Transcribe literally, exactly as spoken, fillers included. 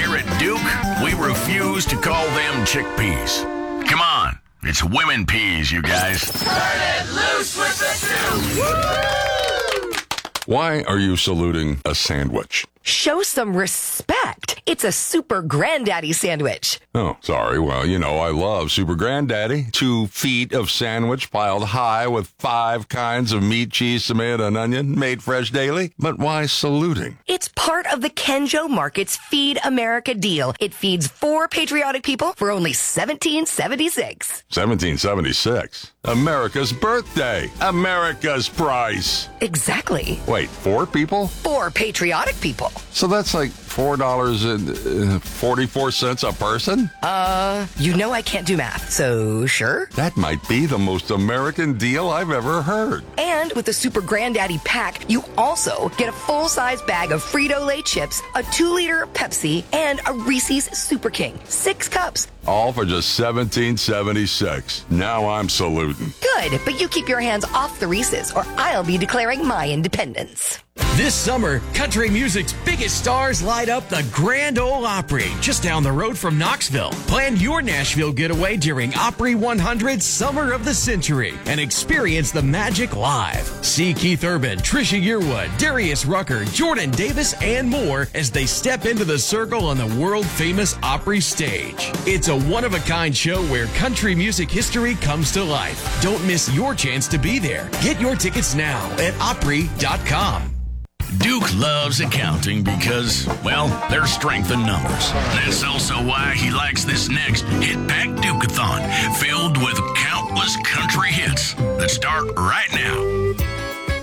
Here at Duke, we refuse to call them chickpeas. Come on, it's women peas, you guys. Turn it loose with the Duke! Why are you saluting a sandwich? Show some respect. It's a Super Granddaddy sandwich. Oh, sorry. Well, you know, I love Super Granddaddy. Two feet of sandwich piled high with five kinds of meat, cheese, tomato, and onion, made fresh daily. But why saluting? It's part of the Kenjo Market's Feed America deal. It feeds four patriotic people for only seventeen seventy-six. seventeen seventy-six. America's birthday. America's price. Exactly. Wait, four people? Four patriotic people. So that's like four dollars and forty-four cents a person? Uh, you know I can't do math, so sure. That might be the most American deal I've ever heard. And with the Super Granddaddy pack, you also get a full-size bag of Frito-Lay chips, a two-liter Pepsi, and a Reese's Super King. Six cups. All for just seventeen seventy-six. Now I'm saluting. Good, but you keep your hands off the Reese's, or I'll be declaring my independence. This summer, country music's biggest stars light up the Grand Ole Opry, just down the road from Knoxville. Plan your Nashville getaway during Opry one hundred Summer of the Century and experience the magic live. See Keith Urban, Trisha Yearwood, Darius Rucker, Jordan Davis, and more as they step into the circle on the world-famous Opry stage. It's a one-of-a-kind show where country music history comes to life. Don't miss your chance to be there. Get your tickets now at Opry dot com. Duke loves accounting because, well, there's strength in numbers. That's also why he likes this next Hit Pack Duke-a-thon, filled with countless country hits that start right now.